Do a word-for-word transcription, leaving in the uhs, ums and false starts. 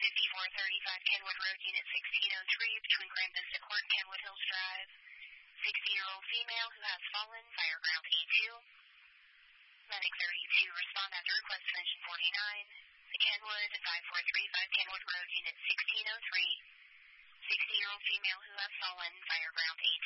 fifty-four thirty-five Kenwood Road, Unit sixteen oh three, between Grand Vista Court and Kenwood Hills Drive. sixty-year-old female who has fallen, Fireground A two. Medic thirty-two, respond after request for engine forty-nine. The Kenwood, five four three five Kenwood Road, Unit sixteen oh three. sixty-year-old female who has fallen, Fireground A